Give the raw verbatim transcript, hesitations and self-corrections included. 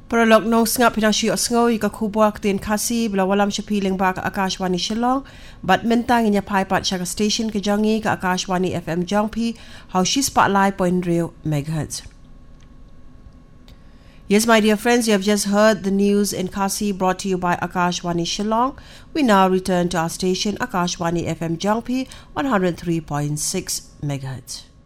Prolog no snap pinang shi osngo ika kubwak tin kasi bila walam shapiling ba ka Akashwani Shillong but mentang inya pai pat shaka station ke jangi ka Akashwani F M Jangpi how she spotlight point zero megahertz. Yes, my dear friends, you have just heard the news in Kasi brought to you by Akashwani Shillong. We now return to our station Akashwani F M Jangpi one oh three point six megahertz.